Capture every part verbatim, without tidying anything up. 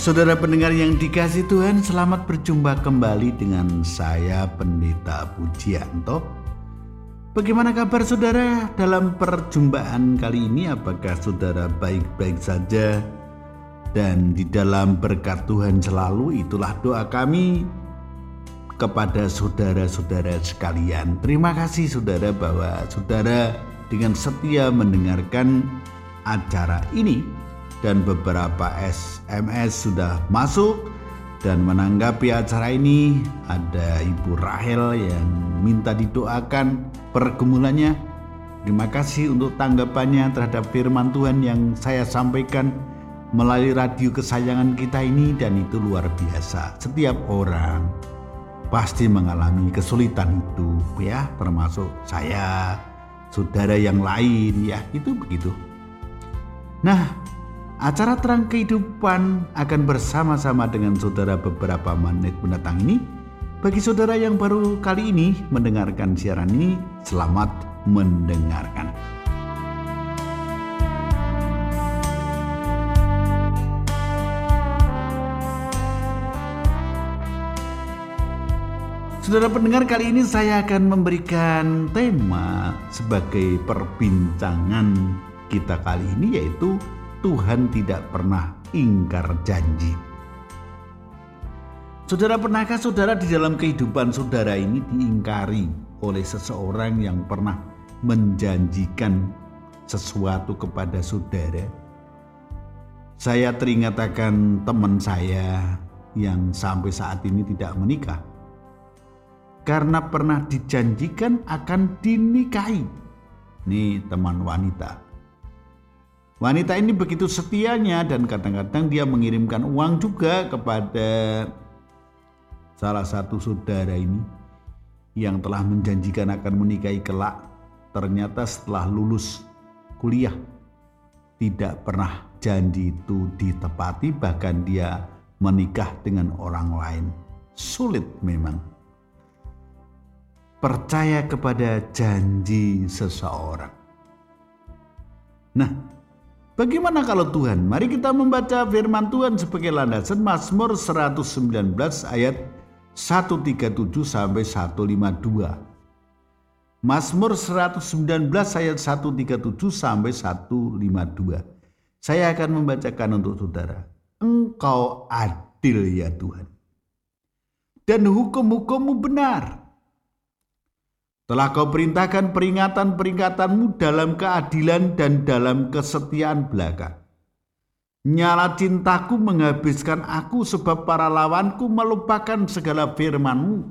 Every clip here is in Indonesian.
Saudara pendengar yang dikasihi Tuhan, selamat berjumpa kembali dengan saya Pendeta Pujianto. Bagaimana kabar saudara dalam perjumpaan kali ini? Apakah saudara baik-baik saja dan di dalam berkat Tuhan selalu? Itulah doa kami kepada saudara-saudara sekalian. Terima kasih saudara bahwa saudara dengan setia mendengarkan acara ini. Dan beberapa S M S sudah masuk dan menanggapi acara ini. Ada Ibu Rahel yang minta didoakan pergumulannya. Terima kasih untuk tanggapannya terhadap firman Tuhan yang saya sampaikan melalui radio kesayangan kita ini, dan itu luar biasa. Setiap orang pasti mengalami kesulitan itu ya, termasuk saya, saudara yang lain ya, itu begitu. Nah, acara Terang Kehidupan akan bersama-sama dengan saudara beberapa menit mendatang ini. Bagi saudara yang baru kali ini mendengarkan siaran ini, selamat mendengarkan. Saudara pendengar, kali ini saya akan memberikan tema sebagai perbincangan kita kali ini, yaitu Tuhan tidak pernah ingkar janji. Saudara, pernahkah saudara di dalam kehidupan saudara ini diingkari oleh seseorang yang pernah menjanjikan sesuatu kepada saudara? Saya teringat akan teman saya yang sampai saat ini tidak menikah karena pernah dijanjikan akan dinikahi. Nih teman wanita. Wanita ini begitu setianya dan kadang-kadang dia mengirimkan uang juga kepada salah satu saudara ini yang telah menjanjikan akan menikahi kelak. Ternyata setelah lulus kuliah tidak pernah janji itu ditepati, bahkan dia menikah dengan orang lain. Sulit memang percaya kepada janji seseorang. Nah, bagaimana kalau Tuhan? Mari kita membaca firman Tuhan sebagai landasan. Mazmur seratus sembilan belas ayat seratus tiga puluh tujuh sampai seratus lima puluh dua. Mazmur seratus sembilan belas ayat seratus tiga puluh tujuh sampai seratus lima puluh dua. Saya akan membacakan untuk saudara. Engkau adil ya Tuhan, dan hukum-hukum-Mu benar. Telah Kau perintahkan peringatan-peringatanmu dalam keadilan dan dalam kesetiaan belaka. Nyala cintaku menghabiskan aku, sebab para lawanku melupakan segala firman-Mu.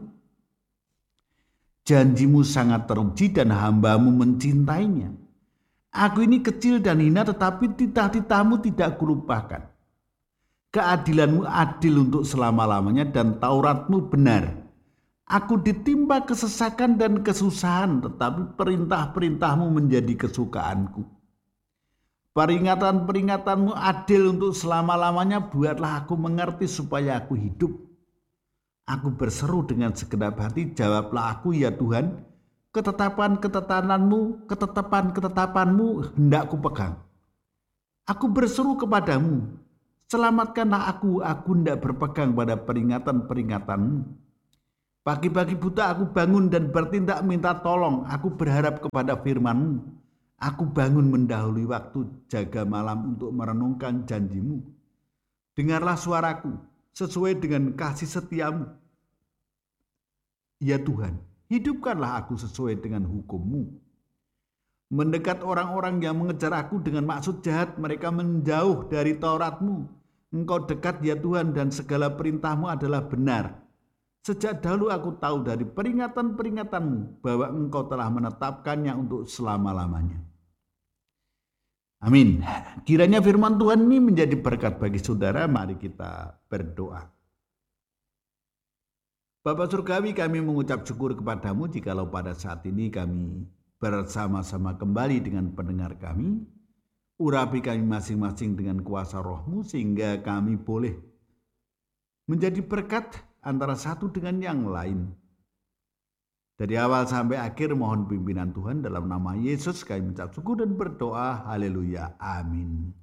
Janji-Mu sangat teruji dan hamba-Mu mencintainya. Aku ini kecil dan hina, tetapi titah-titah-Mu tidak kulupakan. Keadilan-Mu adil untuk selama-lamanya dan Taurat-Mu benar. Aku ditimpa kesesakan dan kesusahan, tetapi perintah-perintah-Mu menjadi kesukaanku. Peringatan-peringatan-Mu adil untuk selama-lamanya, buatlah aku mengerti supaya aku hidup. Aku berseru dengan segenap hati, jawablah aku ya Tuhan. Ketetapan-ketetapan-Mu, ketetapan-ketetapan-Mu hendak ku pegang. Aku berseru kepadamu, selamatkanlah aku, aku hendak berpegang pada peringatan-peringatan-Mu. Pagi-pagi buta aku bangun dan bertindak minta tolong. Aku berharap kepada firman-Mu. Aku bangun mendahului waktu, jaga malam untuk merenungkan janji-Mu. Dengarlah suaraku sesuai dengan kasih setia-Mu. Ya Tuhan, hidupkanlah aku sesuai dengan hukum-Mu. Mendekat orang-orang yang mengejar aku dengan maksud jahat, mereka menjauh dari Taurat-Mu. Engkau dekat ya Tuhan, dan segala perintah-Mu adalah benar. Sejak dahulu aku tahu dari peringatan-peringatan-Mu bahwa Engkau telah menetapkannya untuk selama-lamanya. Amin. Kiranya firman Tuhan ini menjadi berkat bagi saudara. Mari kita berdoa. Bapa Surgawi, kami mengucap syukur kepadamu jikalau pada saat ini kami bersama-sama kembali dengan pendengar kami. Urapi kami masing-masing dengan kuasa Roh-Mu sehingga kami boleh menjadi berkat antara satu dengan yang lain. Dari awal sampai akhir mohon pimpinan Tuhan, dalam nama Yesus kami mengucap syukur dan berdoa. Haleluya. Amin.